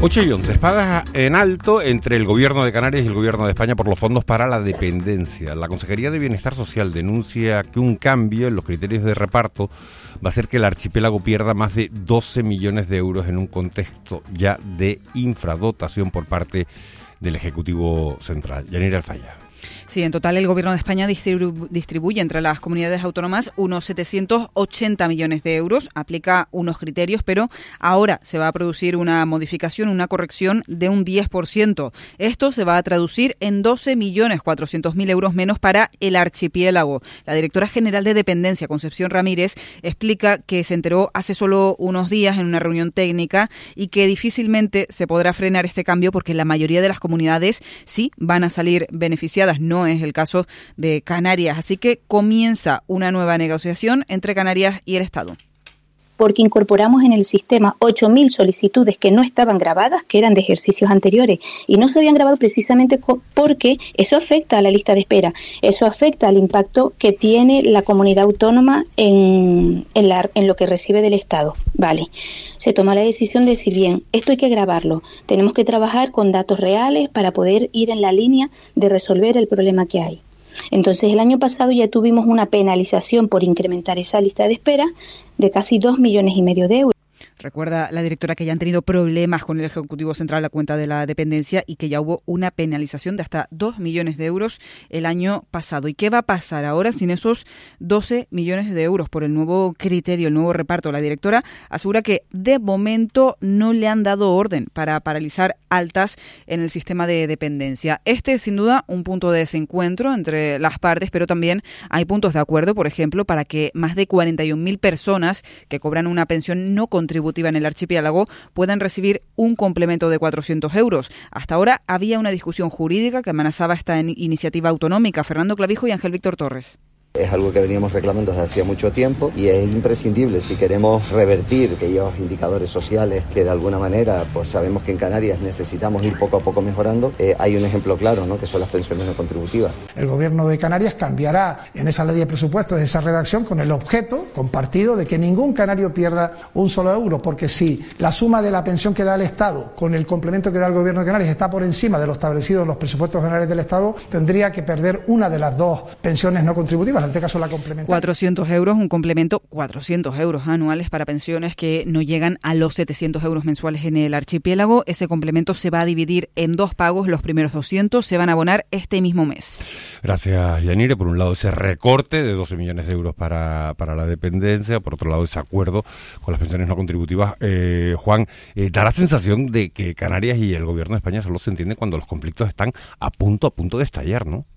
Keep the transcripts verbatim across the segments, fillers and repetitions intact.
ocho y once, espadas en alto entre el gobierno de Canarias y el gobierno de España por los fondos para la dependencia. La Consejería de Bienestar Social denuncia que un cambio en los criterios de reparto va a hacer que el archipiélago pierda más de doce millones de euros en un contexto ya de infradotación por parte del Ejecutivo Central. Yanira Alfaya. Sí, en total el Gobierno de España distribu- distribuye entre las comunidades autónomas unos setecientos ochenta millones de euros, aplica unos criterios, pero ahora se va a producir una modificación, una corrección de un diez por ciento. Esto se va a traducir en doce millones cuatrocientos mil euros menos para el archipiélago. La directora general de Dependencia, Concepción Ramírez, explica que se enteró hace solo unos días en una reunión técnica y que difícilmente se podrá frenar este cambio porque la mayoría de las comunidades sí van a salir beneficiadas. No es el caso de Canarias, así que comienza una nueva negociación entre Canarias y el Estado. Porque incorporamos en el sistema ocho mil solicitudes que no estaban grabadas, que eran de ejercicios anteriores, y no se habían grabado precisamente porque eso afecta a la lista de espera, eso afecta al impacto que tiene la comunidad autónoma en, en, la, en lo que recibe del Estado. Vale, se toma la decisión de decir, bien, esto hay que grabarlo, tenemos que trabajar con datos reales para poder ir en la línea de resolver el problema que hay. Entonces, el año pasado ya tuvimos una penalización por incrementar esa lista de espera de casi dos millones y medio de euros. Recuerda la directora que ya han tenido problemas con el Ejecutivo Central, la cuenta de la dependencia, y que ya hubo una penalización de hasta dos millones de euros el año pasado. ¿Y qué va a pasar ahora sin esos doce millones de euros por el nuevo criterio, el nuevo reparto? La directora asegura que de momento no le han dado orden para paralizar altas en el sistema de dependencia. Este es sin duda un punto de desencuentro entre las partes, pero también hay puntos de acuerdo, por ejemplo, para que más de cuarenta y un mil personas que cobran una pensión no contributiva en el archipiélago puedan recibir un complemento de cuatrocientos euros. Hasta ahora había una discusión jurídica que amenazaba esta iniciativa autonómica. Fernando Clavijo y Ángel Víctor Torres. Es algo que veníamos reclamando desde hacía mucho tiempo y es imprescindible si queremos revertir aquellos indicadores sociales que de alguna manera pues sabemos que en Canarias necesitamos ir poco a poco mejorando. Eh, hay un ejemplo claro, ¿no?, que son las pensiones no contributivas. El Gobierno de Canarias cambiará en esa ley de presupuestos esa redacción con el objeto compartido de que ningún canario pierda un solo euro, porque si la suma de la pensión que da el Estado con el complemento que da el Gobierno de Canarias está por encima de lo establecido en los presupuestos generales del Estado, tendría que perder una de las dos pensiones no contributivas. En este caso la complementaria. cuatrocientos euros, un complemento, cuatrocientos euros anuales para pensiones que no llegan a los setecientos euros mensuales en el archipiélago. Ese complemento se va a dividir en dos pagos. Los primeros doscientos se van a abonar este mismo mes. Gracias, Yanire. Por un lado, ese recorte de doce millones de euros para, para la dependencia. Por otro lado, ese acuerdo con las pensiones no contributivas. Eh, Juan, eh, da la sensación de que Canarias y el Gobierno de España solo se entienden cuando los conflictos están a punto, a punto de estallar, ¿no?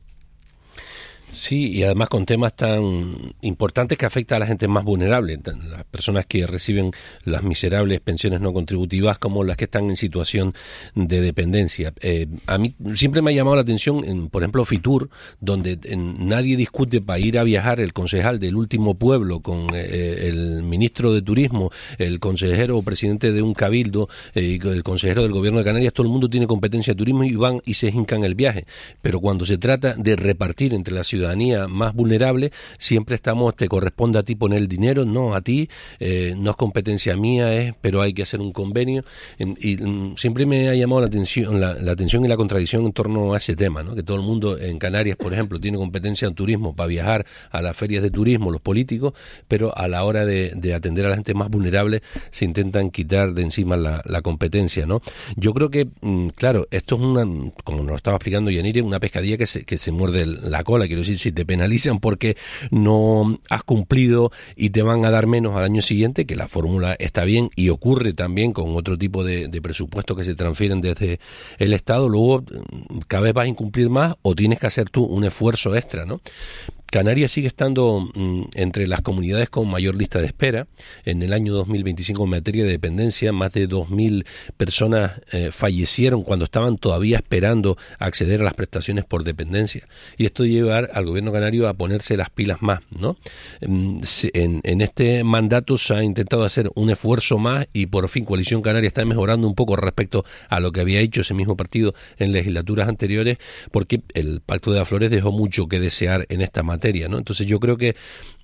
Sí, y además con temas tan importantes que afectan a la gente más vulnerable, las personas que reciben las miserables pensiones no contributivas como las que están en situación de dependencia. Eh, a mí siempre me ha llamado la atención, en, por ejemplo, Fitur, donde en, nadie discute para ir a viajar el concejal del último pueblo con eh, el ministro de Turismo, el consejero o presidente de un cabildo, eh, el consejero del Gobierno de Canarias. Todo el mundo tiene competencia de turismo y van y se hincan el viaje. Pero cuando se trata de repartir entre la ciudad ciudadanía más vulnerable, siempre estamos, te corresponde a ti poner el dinero, no a ti, eh, no es competencia mía, es, pero hay que hacer un convenio. En, y um, siempre me ha llamado la atención, la, la atención y la contradicción en torno a ese tema, ¿no? Que todo el mundo en Canarias, por ejemplo, tiene competencia en turismo para viajar a las ferias de turismo, los políticos, pero a la hora de, de atender a la gente más vulnerable se intentan quitar de encima la, la competencia, ¿no? Yo creo que, claro, esto es una, como nos estaba explicando Yanire, una pescadilla que se, que se muerde la cola. Quiero decir, si te penalizan porque no has cumplido y te van a dar menos al año siguiente, que la fórmula está bien y ocurre también con otro tipo de, de presupuestos que se transfieren desde el Estado, luego cada vez vas a incumplir más o tienes que hacer tú un esfuerzo extra, ¿no? Canarias sigue estando mm, entre las comunidades con mayor lista de espera. En el año dos mil veinticinco, en materia de dependencia, más de dos mil personas eh, fallecieron cuando estaban todavía esperando acceder a las prestaciones por dependencia. Y esto lleva al gobierno canario a ponerse las pilas más, ¿no? En, en este mandato se ha intentado hacer un esfuerzo más y por fin Coalición Canaria está mejorando un poco respecto a lo que había hecho ese mismo partido en legislaturas anteriores, porque el Pacto de Flores dejó mucho que desear en esta materia. Materia, ¿no? Entonces yo creo que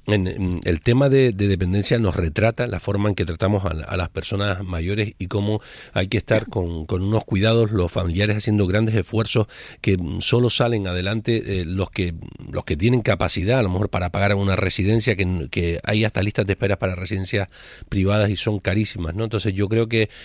en, en el tema de, de dependencia nos retrata la forma en que tratamos a, a las personas mayores y cómo hay que estar con, con unos cuidados, los familiares haciendo grandes esfuerzos que solo salen adelante eh, los que los que tienen capacidad a lo mejor para pagar una residencia, que, que hay hasta listas de espera para residencias privadas y son carísimas, ¿no? Entonces yo creo que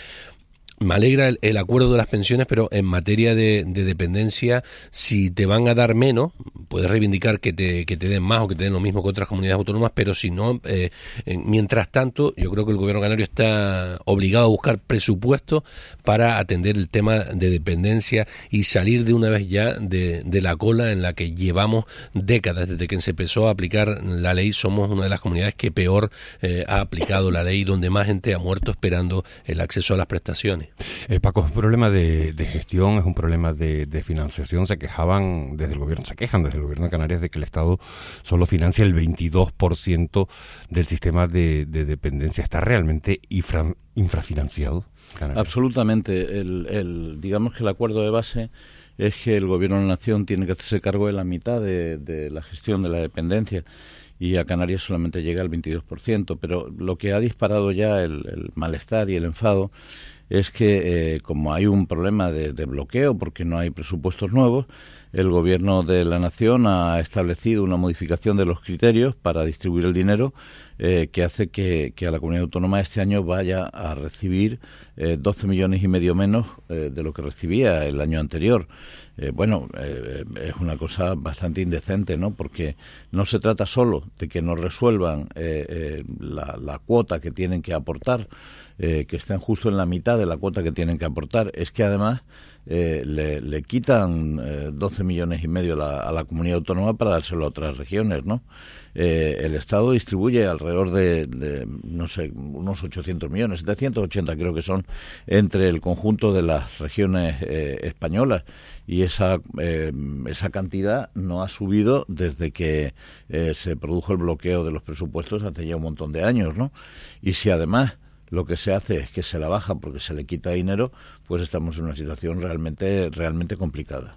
me alegra el, el acuerdo de las pensiones, pero en materia de, de dependencia, si te van a dar menos, puedes reivindicar que te, que te den más o que te den lo mismo que otras comunidades autónomas, pero si no, eh, mientras tanto, yo creo que el gobierno canario está obligado a buscar presupuesto para atender el tema de dependencia y salir de una vez ya de, de la cola en la que llevamos décadas. Desde que se empezó a aplicar la ley, somos una de las comunidades que peor eh, ha aplicado la ley, donde más gente ha muerto esperando el acceso a las prestaciones. Eh, Paco, es un problema de, de gestión, es un problema de, de financiación. Se quejaban desde el gobierno, se quejan desde el gobierno de Canarias de que el Estado solo financia el veintidós por ciento del sistema de, de dependencia. ¿Está realmente infra, infrafinanciado Canarias? Absolutamente. El, el, digamos que el acuerdo de base es que el gobierno de la nación tiene que hacerse cargo de la mitad de, de la gestión de la dependencia, y a Canarias solamente llega al veintidós por ciento. Pero lo que ha disparado ya el, el malestar y el enfado es que, eh, como hay un problema de, de bloqueo porque no hay presupuestos nuevos, el Gobierno de la Nación ha establecido una modificación de los criterios para distribuir el dinero eh, que hace que, que a la comunidad autónoma este año vaya a recibir eh, doce millones y medio menos eh, de lo que recibía el año anterior. Eh, bueno, eh, es una cosa bastante indecente, ¿no? Porque no se trata solo de que nos resuelvan eh, eh, la, la cuota que tienen que aportar, eh, que estén justo en la mitad de la cuota que tienen que aportar, es que además eh, le, le quitan eh, doce millones y medio la, a la comunidad autónoma para dárselo a otras regiones, ¿no? Eh, el Estado distribuye alrededor de, de, no sé, unos ochocientos millones, setecientos ochenta creo que son, entre el conjunto de las regiones eh, españolas, y esa eh, esa cantidad no ha subido desde que eh, se produjo el bloqueo de los presupuestos hace ya un montón de años, ¿no? Y si además lo que se hace es que se la baja porque se le quita dinero, pues estamos en una situación realmente realmente complicada.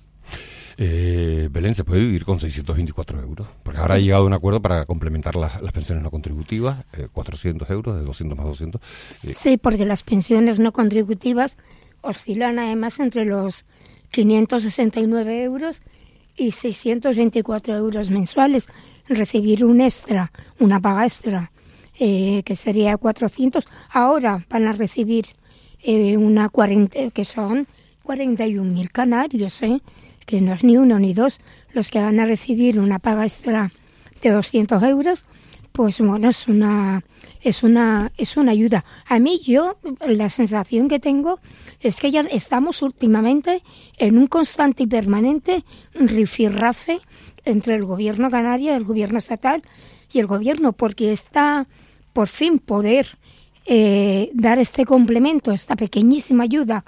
Eh, Belén, ¿se puede vivir con seiscientos veinticuatro euros? Porque ahora ha llegado a un acuerdo para complementar las, las pensiones no contributivas, eh, cuatrocientos euros, de doscientos más doscientos. Eh. Sí, porque las pensiones no contributivas oscilan además entre los quinientos sesenta y nueve euros y seiscientos veinticuatro euros mensuales. Recibir un extra, una paga extra, eh, que sería cuatrocientos, ahora van a recibir eh, una cuarenta, que son cuarenta y un mil canarios, ¿eh? Que no es ni uno ni dos los que van a recibir una paga extra de doscientos euros, pues bueno, es una es una es una ayuda. A mí, yo, la sensación que tengo es que ya estamos últimamente en un constante y permanente rifirrafe entre el gobierno canario, el gobierno estatal y el gobierno, porque está por fin poder eh, dar este complemento, esta pequeñísima ayuda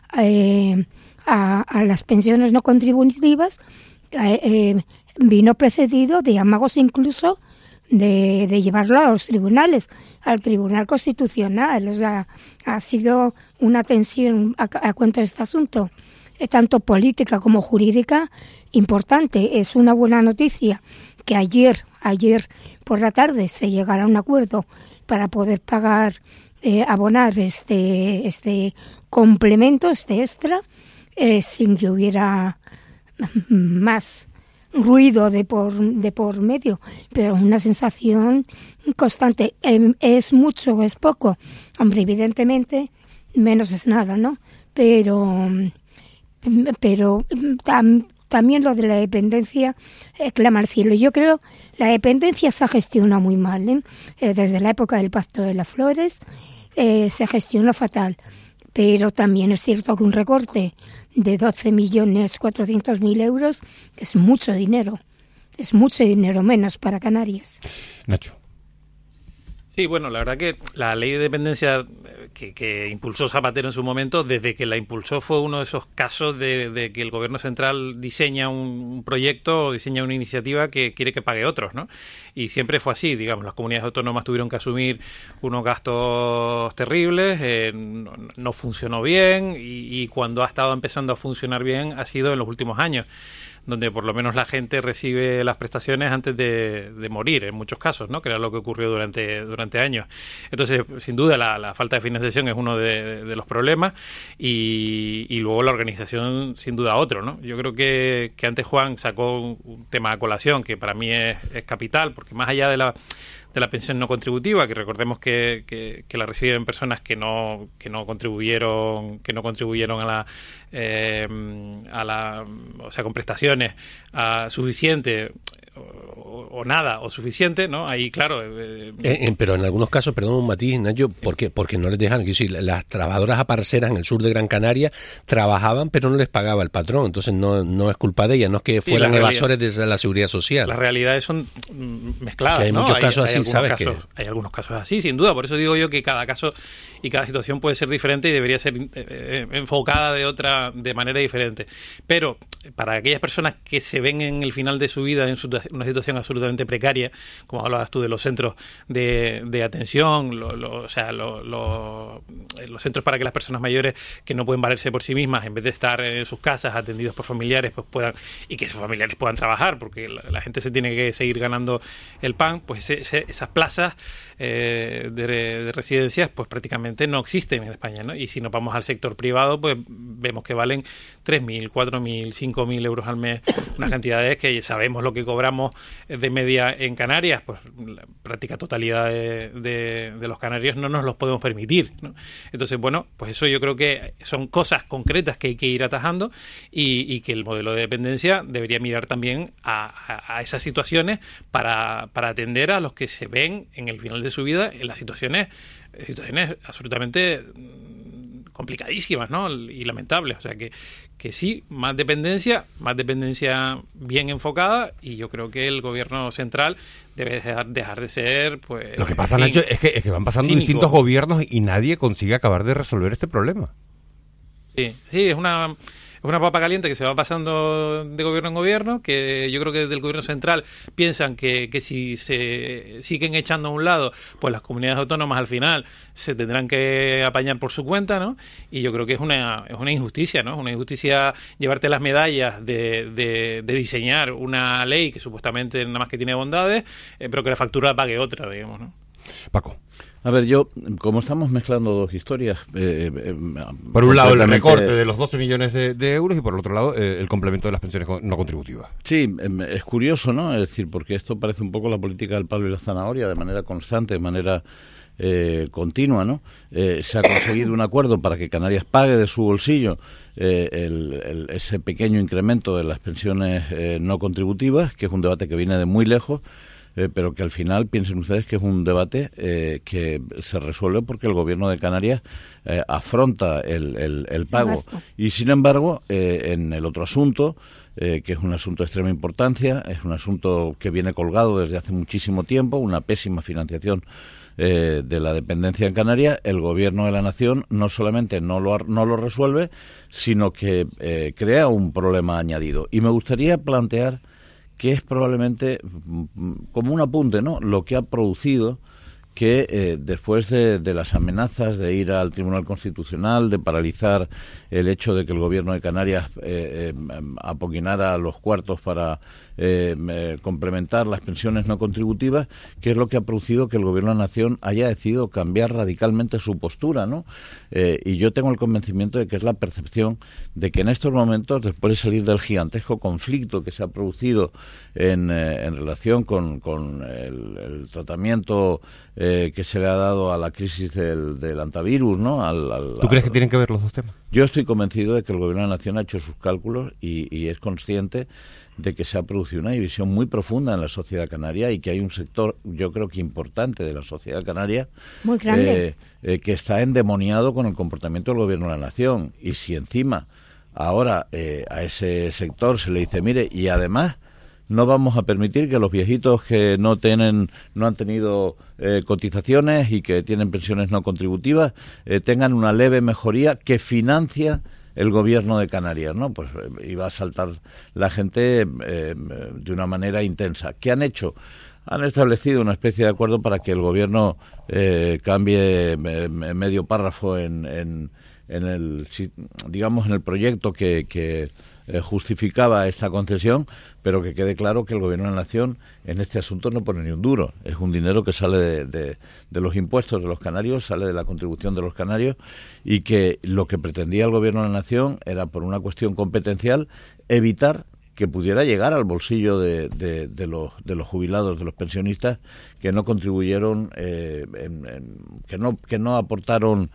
eh, A, a las pensiones no contributivas, eh, eh, vino precedido de amagos incluso de, de llevarlo a los tribunales, al Tribunal Constitucional. O sea, ha sido una tensión a, a cuenta de este asunto, eh, tanto política como jurídica, importante. Es una buena noticia que ayer, ayer por la tarde se llegara a un acuerdo para poder pagar, eh, abonar este, este complemento, este extra, Eh, sin que hubiera más ruido de por de por medio, pero una sensación constante. Eh, ¿Es mucho o es poco? Hombre, evidentemente menos es nada, ¿no? Pero pero tam, también lo de la dependencia eh, clama al cielo. Yo creo la dependencia se ha gestionado muy mal, ¿eh? Eh, desde la época del Pacto de las Flores eh, se gestionó fatal. Pero también es cierto que un recorte de doce millones cuatrocientos mil euros es mucho dinero, es mucho dinero menos para Canarias. Nacho. Sí, bueno, la verdad que la ley de dependencia que, que impulsó Zapatero en su momento, desde que la impulsó fue uno de esos casos de, de que el gobierno central diseña un, un proyecto o diseña una iniciativa que quiere que pague otros, ¿no? Y siempre fue así, digamos, las comunidades autónomas tuvieron que asumir unos gastos terribles, eh, no, no funcionó bien y, y cuando ha estado empezando a funcionar bien ha sido en los últimos años. donde por lo menos la gente recibe las prestaciones antes de, de morir, en muchos casos, ¿no? Que era lo que ocurrió durante, durante años. Entonces, sin duda, la, la falta de financiación es uno de, de los problemas y, y luego la organización, sin duda, otro, ¿no? Yo creo que, que antes Juan sacó un, un tema a colación que para mí es, es capital, porque más allá de la de la pensión no contributiva, que recordemos que, que, que la reciben personas que no que no contribuyeron que no contribuyeron a la eh, a la o sea con prestaciones a suficiente o, o nada o suficiente, ¿no? Ahí, claro. Eh, eh, pero en algunos casos, perdón, un matiz, Nacho, ¿por qué? Porque no les dejan. Quiero decir, las trabajadoras aparceras en el sur de Gran Canaria trabajaban, pero no les pagaba el patrón. Entonces no no es culpa de ellas, no es que fueran sí, evasores de la seguridad social. Las realidades son mezcladas, que hay ¿no? muchos hay, casos hay así, ¿sabes casos, que hay algunos casos así, sin duda. Por eso digo yo que cada caso y cada situación puede ser diferente y debería ser eh, enfocada de otra de manera diferente. Pero para aquellas personas que se ven en el final de su vida en su, una situación absolutamente precaria, como hablabas tú de los centros de, de atención, lo, lo, o sea, lo, lo, los centros para que las personas mayores que no pueden valerse por sí mismas, en vez de estar en sus casas atendidos por familiares, pues puedan, y que sus familiares puedan trabajar, porque la, la gente se tiene que seguir ganando el pan, pues ese, esas plazas eh, de, de residencias pues prácticamente no existen en España, ¿no? Y si nos vamos al sector privado, pues vemos que valen tres mil, cuatro mil, cinco mil euros al mes, unas cantidades que sabemos lo que cobramos de media en Canarias, pues la práctica totalidad de, de, de los canarios no nos los podemos permitir, ¿no? Entonces, bueno, pues eso yo creo que son cosas concretas que hay que ir atajando y, y que el modelo de dependencia debería mirar también a, a, a esas situaciones para, para atender a los que se ven en el final de su vida en las situaciones, situaciones absolutamente complicadísimas, ¿no? Y lamentables. O sea que, que sí, más dependencia, más dependencia bien enfocada, y yo creo que el gobierno central debe dejar, dejar de ser, pues... Lo que pasa, Nacho, es que, es que van pasando cínico. distintos gobiernos y nadie consigue acabar de resolver este problema. Sí, sí, es una... Es una papa caliente que se va pasando de gobierno en gobierno, que yo creo que desde el gobierno central piensan que, que si se siguen echando a un lado, pues las comunidades autónomas al final se tendrán que apañar por su cuenta, ¿no? Y yo creo que es una, es una injusticia, ¿no? Es una injusticia llevarte las medallas de, de, de diseñar una ley que supuestamente nada más que tiene bondades, eh, pero que la factura pague otra, digamos, ¿no? Paco. A ver, yo, como estamos mezclando dos historias... Eh, eh, por un lado el recorte de los doce millones de, de euros y por el otro lado eh, el complemento de las pensiones no contributivas. Sí, es curioso, ¿no? Es decir, porque esto parece un poco la política del palo y la zanahoria, de manera constante, de manera eh, continua, ¿no? Eh, se ha conseguido un acuerdo para que Canarias pague de su bolsillo eh, el, el, ese pequeño incremento de las pensiones eh, no contributivas, que es un debate que viene de muy lejos, Eh, pero que al final piensen ustedes que es un debate eh, que se resuelve porque el gobierno de Canarias eh, afronta el, el, el pago. Y sin embargo, eh, en el otro asunto, eh, que es un asunto de extrema importancia, es un asunto que viene colgado desde hace muchísimo tiempo, una pésima financiación eh, de la dependencia en Canarias, el gobierno de la nación no solamente no lo, no lo resuelve, sino que eh, crea un problema añadido. Y me gustaría plantear que es probablemente, como un apunte, ¿no?, lo que ha producido que eh, después de, de las amenazas de ir al Tribunal Constitucional, de paralizar el hecho de que el gobierno de Canarias eh, eh, apoquinara los cuartos para eh, eh, complementar las pensiones no contributivas, que es lo que ha producido que el gobierno de la nación haya decidido cambiar radicalmente su postura, ¿no? Eh, y yo tengo el convencimiento de que es la percepción de que en estos momentos, después de salir del gigantesco conflicto que se ha producido en, eh, en relación con, con el, el tratamiento eh, que se le ha dado a la crisis del, del antivirus, ¿no? Al, al, ¿Tú crees que tienen que ver los dos temas? Yo estoy convencido de que el gobierno de la nación ha hecho sus cálculos y, y es consciente de que se ha producido una división muy profunda en la sociedad canaria y que hay un sector, yo creo que importante de la sociedad canaria, muy grande, eh, eh, que está endemoniado con el comportamiento del gobierno de la nación. Y si encima ahora eh, a ese sector se le dice, mire, y además no vamos a permitir que los viejitos que no tienen, no han tenido eh, cotizaciones y que tienen pensiones no contributivas eh, tengan una leve mejoría que financia el gobierno de Canarias, ¿no? Pues eh, iba a saltar la gente eh, de una manera intensa. ¿Qué han hecho? han establecido una especie de acuerdo para que el gobierno eh, cambie eh, medio párrafo en, en, en el, digamos, en el proyecto que, que eh, justificaba esta concesión, pero que quede claro que el gobierno de la nación en este asunto no pone ni un duro. Es un dinero que sale de, de, de los impuestos de los canarios, sale de la contribución de los canarios, y que lo que pretendía el gobierno de la nación era, por una cuestión competencial, evitar que pudiera llegar al bolsillo de, de, de, los, de los jubilados, de los pensionistas que no contribuyeron, eh, en, en, que no que no aportaron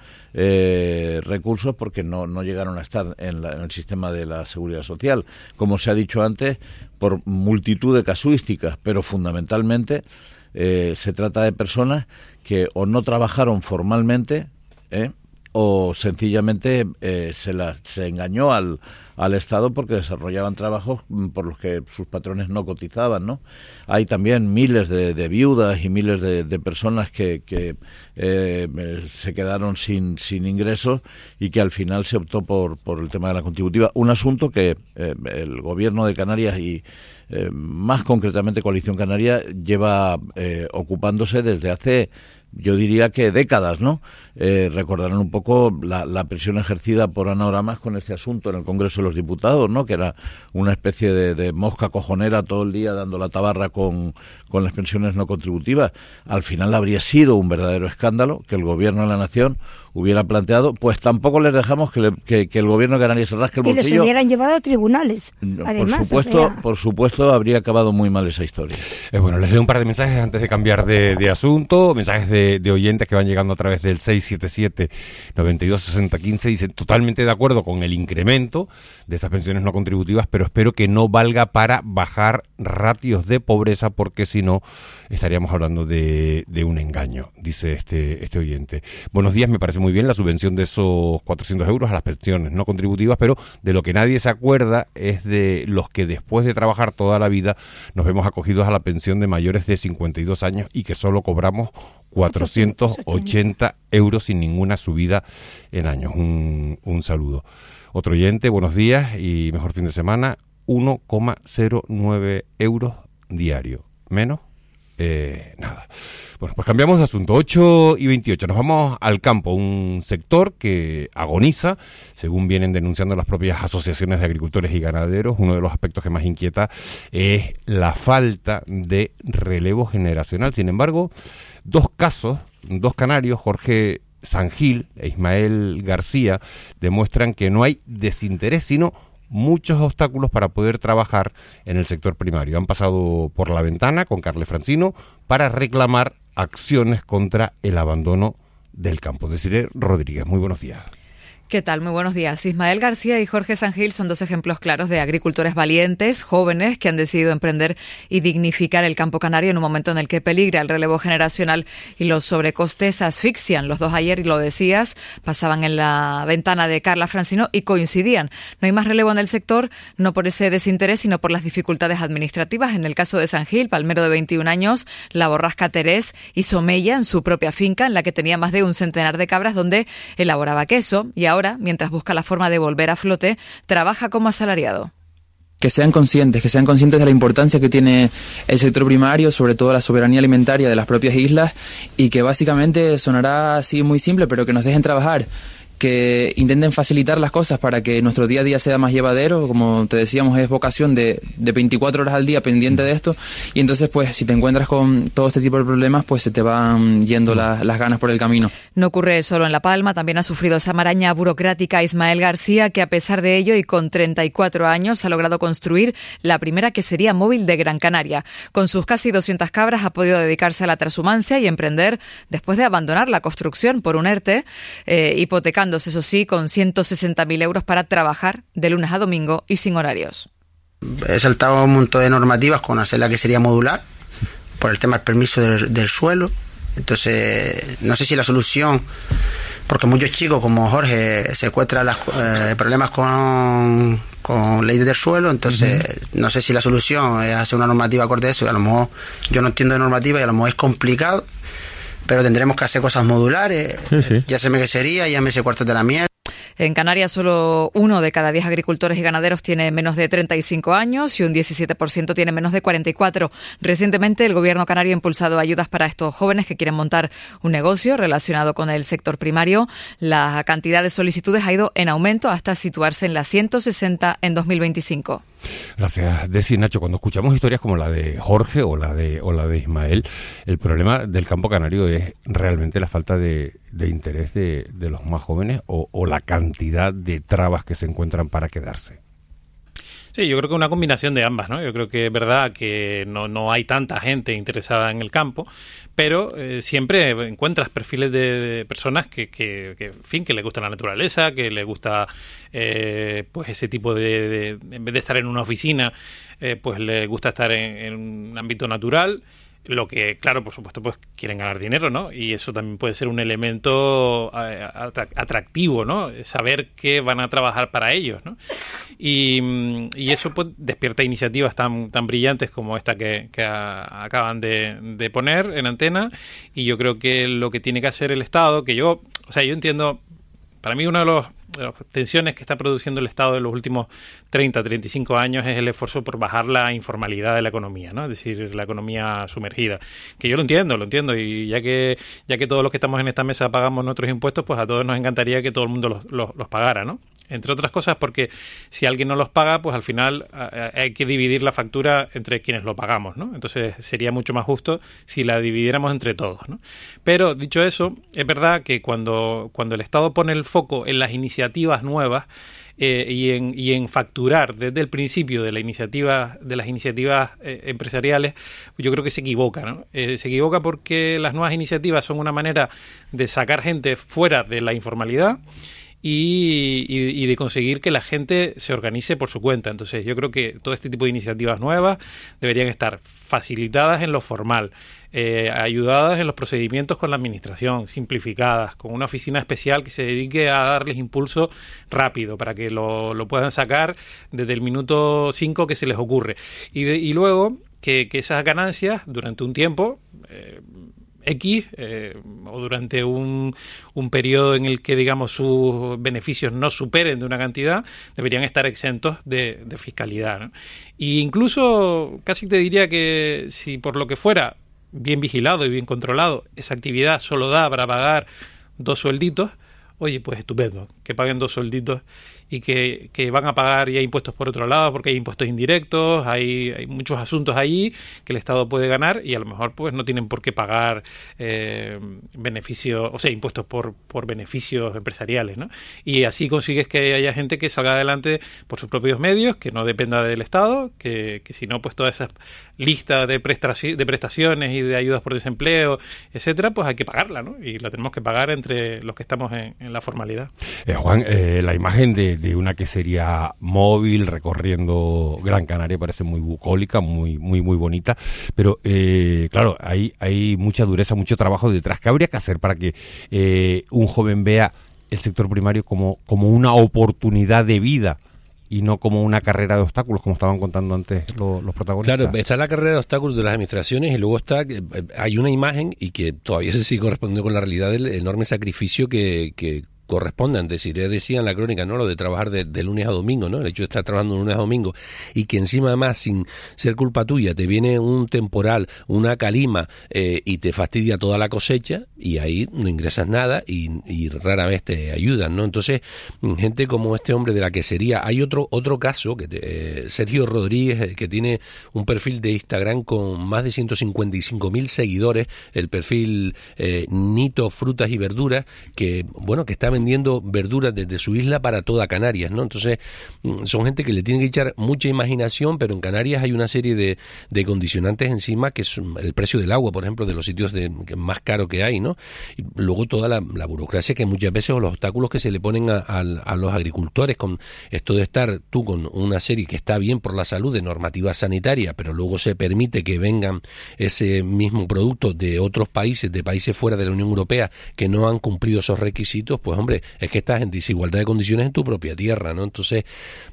eh, recursos porque no, no llegaron a estar en, la, en el sistema de la seguridad social, como se ha dicho antes, por multitud de casuísticas, pero fundamentalmente eh, se trata de personas que o no trabajaron formalmente, ¿eh? o sencillamente eh, se, la, se engañó al, al Estado porque desarrollaban trabajos por los que sus patrones no cotizaban, ¿no? Hay también miles de, de viudas y miles de, de personas que, que eh, se quedaron sin, sin ingresos y que al final se optó por, por el tema de la contributiva. Un asunto que eh, el Gobierno de Canarias y eh, más concretamente Coalición Canaria lleva eh, ocupándose desde hace, yo diría que décadas, ¿no? Eh, recordarán un poco la, la presión ejercida por Ana Oramas con este asunto en el Congreso de los Diputados, ¿no? Que era una especie de, de mosca cojonera todo el día dando la tabarra con, con las pensiones no contributivas. Al final habría sido un verdadero escándalo que el Gobierno de la Nación hubiera planteado, pues tampoco les dejamos que, le, que, que el Gobierno de Canarias se rasque el bolsillo. Y les hubieran llevado a tribunales. Además, por supuesto, o sea... por supuesto habría acabado muy mal esa historia. Eh, bueno, les leo un par de mensajes antes de cambiar de, de asunto, mensajes de, de oyentes que van llegando a través del seis siete siete, nueve dos seis cero uno cinco. Dicen totalmente de acuerdo con el incremento de esas pensiones no contributivas, pero espero que no valga para bajar ratios de pobreza, porque si no estaríamos hablando de, de un engaño, dice este, este oyente. Buenos días, me parece muy bien la subvención de esos cuatrocientos euros a las pensiones no contributivas, pero de lo que nadie se acuerda es de los que después de trabajar toda la vida nos vemos acogidos a la pensión de mayores de cincuenta y dos años y que solo cobramos cuatrocientos ochenta euros sin ninguna subida en años. Un, un saludo. Otro oyente, buenos días y mejor fin de semana, uno coma cero nueve euros diario. Menos, eh, nada. Bueno, pues cambiamos de asunto. ocho y veintiocho. Nos vamos al campo, un sector que agoniza, según vienen denunciando las propias asociaciones de agricultores y ganaderos. Uno de los aspectos que más inquieta es la falta de relevo generacional. Sin embargo, dos casos, dos canarios, Jorge Sangil e Ismael García, demuestran que no hay desinterés, sino muchos obstáculos para poder trabajar en el sector primario. Han pasado por la ventana con Carles Francino para reclamar acciones contra el abandono del campo. Desiree Rodríguez, muy buenos días. ¿Qué tal? Muy buenos días. Ismael García y Jorge Sangil son dos ejemplos claros de agricultores valientes, jóvenes, que han decidido emprender y dignificar el campo canario en un momento en el que peligra el relevo generacional y los sobrecostes asfixian. Los dos ayer, y lo decías, pasaban en la ventana de Carla Francino y coincidían. No hay más relevo en el sector, no por ese desinterés, sino por las dificultades administrativas. En el caso de Sangil, palmero de veintiún años, la borrasca Terés hizo mella en su propia finca, en la que tenía más de un centenar de cabras, donde elaboraba queso, y ahora, mientras busca la forma de volver a flote, trabaja como asalariado. Que sean conscientes, que sean conscientes de la importancia que tiene el sector primario, sobre todo la soberanía alimentaria de las propias islas, y que básicamente sonará así muy simple, pero que nos dejen trabajar, que intenten facilitar las cosas para que nuestro día a día sea más llevadero. Como te decíamos, es vocación de, de veinticuatro horas al día pendiente de esto, y entonces pues si te encuentras con todo este tipo de problemas, pues se te van yendo la, las ganas por el camino. No ocurre solo en La Palma, también ha sufrido esa maraña burocrática Ismael García, que a pesar de ello y con treinta y cuatro años ha logrado construir la primera quesería móvil de Gran Canaria. Con sus casi doscientas cabras ha podido dedicarse a la transhumancia y emprender después de abandonar la construcción por un ERTE, eh, hipotecando, eso sí, con ciento sesenta mil euros para trabajar de lunes a domingo y sin horarios. He saltado un montón de normativas con hacer la quesería modular por el tema del permiso del, del suelo. Entonces, no sé si la solución, porque muchos chicos como Jorge se encuentran las, eh, problemas con, con ley del suelo, entonces uh-huh. no sé si la solución es hacer una normativa acorde a eso, y a lo mejor yo no entiendo de normativa y a lo mejor es complicado, pero tendremos que hacer cosas modulares. Sí, sí. Ya sé me quesería, ya me sé cuartos de la miel. En Canarias solo uno de cada diez agricultores y ganaderos tiene menos de treinta y cinco años y un diecisiete por ciento tiene menos de cuarenta y cuatro. Recientemente el gobierno canario ha impulsado ayudas para estos jóvenes que quieren montar un negocio relacionado con el sector primario. La cantidad de solicitudes ha ido en aumento hasta situarse en las ciento sesenta en dos mil veinticinco. Gracias, Desi. Nacho, cuando escuchamos historias como la de Jorge o la de o la de Ismael, el problema del campo canario es realmente la falta de, de interés de, de los más jóvenes o, o la cantidad de trabas que se encuentran para quedarse. Sí, yo creo que una combinación de ambas, ¿no? Yo creo que es verdad que no, no hay tanta gente interesada en el campo, pero eh, siempre encuentras perfiles de, de personas que, que, que, en fin, que les gusta la naturaleza, que les gusta eh, pues ese tipo de, de, en vez de estar en una oficina, eh, pues les gusta estar en, en un ámbito natural. Lo que, claro, por supuesto, pues quieren ganar dinero, ¿no? Y eso también puede ser un elemento atractivo, ¿no? Saber que van a trabajar para ellos, ¿no? Y, y eso pues despierta iniciativas tan tan brillantes como esta que, que a, acaban de, de poner en antena. Y yo creo que lo que tiene que hacer el Estado, que yo, o sea, yo entiendo, para mí uno de los de las tensiones que está produciendo el Estado en los últimos treinta, treinta y cinco años es el esfuerzo por bajar la informalidad de la economía, ¿no? Es decir, la economía sumergida. Que yo lo entiendo, lo entiendo, y ya que ya que todos los que estamos en esta mesa pagamos nuestros impuestos, pues a todos nos encantaría que todo el mundo los, los, los pagara, ¿no? Entre otras cosas porque si alguien no los paga, pues al final a, hay que dividir la factura entre quienes lo pagamos, ¿no? Entonces sería mucho más justo si la dividiéramos entre todos, ¿no? Pero dicho eso, es verdad que cuando, cuando el Estado pone el foco en las iniciativas nuevas eh, y, en, y en facturar desde el principio de la iniciativa de las iniciativas eh, empresariales, yo creo que se equivoca, ¿no? Eh, se equivoca porque las nuevas iniciativas son una manera de sacar gente fuera de la informalidad Y, y, y de conseguir que la gente se organice por su cuenta. Entonces yo creo que todo este tipo de iniciativas nuevas deberían estar facilitadas en lo formal, eh, ayudadas en los procedimientos con la administración, simplificadas, con una oficina especial que se dedique a darles impulso rápido para que lo, lo puedan sacar desde el minuto cinco que se les ocurre. Y, de, y luego que, que esas ganancias durante un tiempo eh, X eh, o durante un, un periodo en el que, digamos, sus beneficios no superen de una cantidad, deberían estar exentos de, de fiscalidad, ¿no? Y incluso casi te diría que si por lo que fuera bien vigilado y bien controlado esa actividad solo da para pagar dos suelditos, oye, pues estupendo, que paguen dos suelditos y que, que van a pagar ya impuestos por otro lado, porque hay impuestos indirectos, hay, hay muchos asuntos ahí que el Estado puede ganar y a lo mejor pues no tienen por qué pagar eh, beneficios, o sea, impuestos por, por beneficios empresariales, ¿no? Y así consigues que haya gente que salga adelante por sus propios medios, que no dependa del Estado, que, que si no, pues todas esas listas de, prestaci- de prestaciones y de ayudas por desempleo, etcétera, pues hay que pagarla, ¿no? Y la tenemos que pagar entre los que estamos en, en la formalidad. Eh, Juan, eh, la imagen de de una quesería móvil recorriendo Gran Canaria parece muy bucólica, muy muy muy bonita, pero eh, claro, hay hay mucha dureza, mucho trabajo detrás. ¿Qué habría que hacer para que eh, un joven vea el sector primario como, como una oportunidad de vida y no como una carrera de obstáculos, como estaban contando antes los, los protagonistas? Claro, está la carrera de obstáculos de las administraciones y luego está, hay una imagen y que todavía se sigue correspondiendo con la realidad del enorme sacrificio que, que correspondan, decir, decía en la crónica, ¿no? Lo de trabajar de, de lunes a domingo, ¿no? El hecho de estar trabajando de lunes a domingo y que encima además, sin ser culpa tuya, te viene un temporal, una calima eh, y te fastidia toda la cosecha y ahí no ingresas nada y, y rara vez te ayudan, ¿no? Entonces, gente como este hombre de la quesería, hay otro otro caso, que te, eh, Sergio Rodríguez, eh, que tiene un perfil de Instagram con más de ciento cincuenta y cinco mil seguidores, el perfil eh, Nito Frutas y Verduras, que, bueno, que está vendiendo vendiendo verduras desde su isla para toda Canarias, ¿no? Entonces, son gente que le tiene que echar mucha imaginación, pero en Canarias hay una serie de, de condicionantes encima, que es el precio del agua, por ejemplo, de los sitios de, que más caro que hay, ¿no? Y luego toda la, la burocracia que muchas veces, o los obstáculos que se le ponen a, a, a los agricultores, con esto de estar tú con una serie que está bien por la salud, de normativa sanitaria, pero luego se permite que vengan ese mismo producto de otros países, de países fuera de la Unión Europea, que no han cumplido esos requisitos, pues hombre, es que estás en desigualdad de condiciones en tu propia tierra, ¿no? Entonces,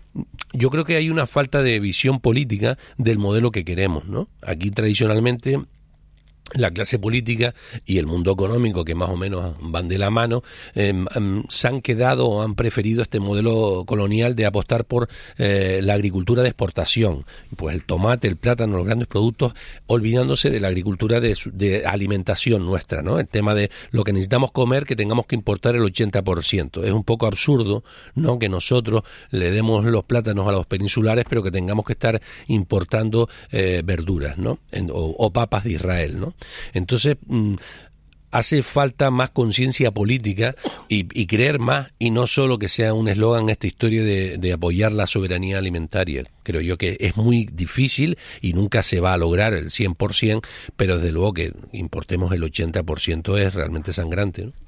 yo creo que hay una falta de visión política del modelo que queremos, ¿no? Aquí tradicionalmente la clase política y el mundo económico, que más o menos van de la mano, eh, se han quedado o han preferido este modelo colonial de apostar por eh, la agricultura de exportación, pues el tomate, el plátano, los grandes productos, olvidándose de la agricultura de, de alimentación nuestra, ¿no? El tema de lo que necesitamos comer, que tengamos que importar el ochenta por ciento. Es un poco absurdo, ¿no?, que nosotros le demos los plátanos a los peninsulares, pero que tengamos que estar importando eh, verduras, ¿no? En, o, o papas de Israel, ¿no? Entonces, mmm, hace falta más conciencia política y, y creer más, y no solo que sea un eslogan esta historia de, de apoyar la soberanía alimentaria. Creo yo que es muy difícil y nunca se va a lograr el cien por ciento, pero desde luego que importemos el ochenta por ciento es realmente sangrante, ¿no?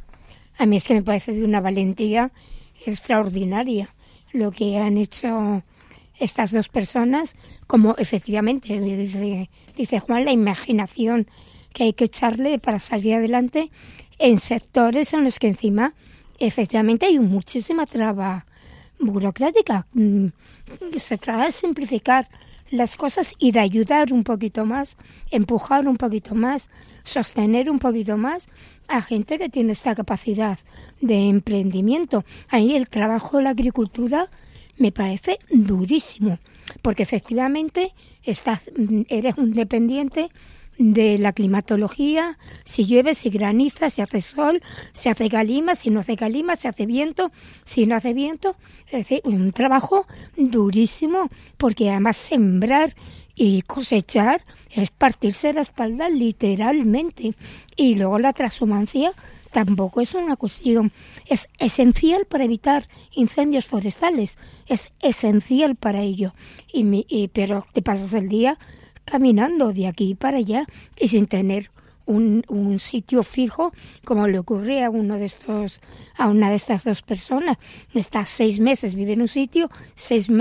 A mí es que me parece de una valentía extraordinaria lo que han hecho estas dos personas, como efectivamente dice, dice Juan, la imaginación que hay que echarle para salir adelante en sectores en los que encima efectivamente hay muchísima traba burocrática. Se trata de simplificar las cosas y de ayudar un poquito más, empujar un poquito más, sostener un poquito más a gente que tiene esta capacidad de emprendimiento. Ahí el trabajo de la agricultura me parece durísimo, porque efectivamente estás, eres un dependiente de la climatología, si llueve, si graniza, si hace sol, si hace calima, si no hace calima, si hace viento, si no hace viento. Es decir, un trabajo durísimo, porque además sembrar y cosechar es partirse la espalda literalmente. Y luego la transhumancia tampoco es una cuestión, es esencial para evitar incendios forestales, es esencial para ello. Y, mi, y pero te pasas el día caminando de aquí para allá y sin tener un, un sitio fijo, como le ocurre a uno de estos, a una de estas dos personas. Está seis meses, vive en un sitio, seis meses